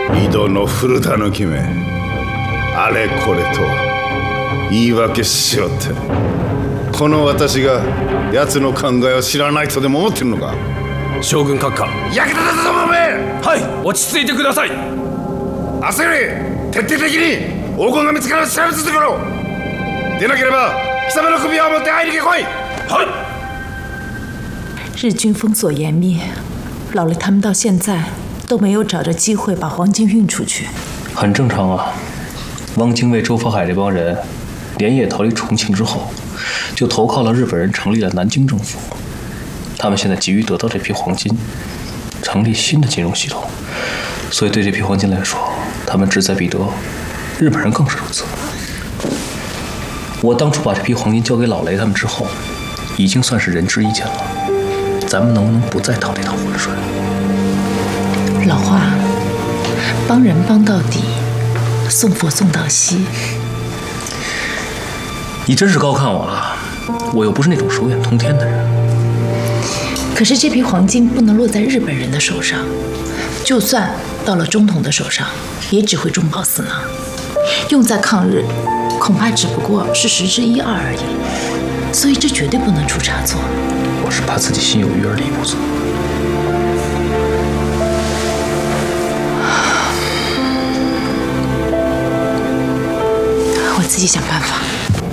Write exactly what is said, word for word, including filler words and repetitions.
井戸の古田の決め、あれこれと言い訳しよって、この私が奴の考えを知らないとでも思ってるのか。 将軍閣下、 役立たずどもめ。 はい、落ち着いてください。 焦れ、徹底的に黄金が見つかる調べつつころ。でなければ貴様の首を持って会いに来い。 はい。 日军封锁严密，老雷他们到现在都没有找着机会把黄金运出去。 很正常啊。汪精卫、周佛海这帮人连夜逃离重庆之后，就投靠了日本人，成立了南京政府。他们现在急于得到这批黄金，成立新的金融系统，所以对这批黄金来说，他们志在必得。日本人更是如此。我当初把这批黄金交给老雷他们之后，已经算是仁至义尽了。咱们能不能不再趟这趟浑水？ 老花，帮人帮到底，送佛送到西。 你真是高看我了，我又不是那种手眼通天的人。 可是这批黄金不能落在日本人的手上，就算到了中统的手上，也只会中饱私囊。用在抗日，恐怕只不过是十之一二而已。所以这绝对不能出差错。 我是怕自己心有余而力不足。 我自己想办法。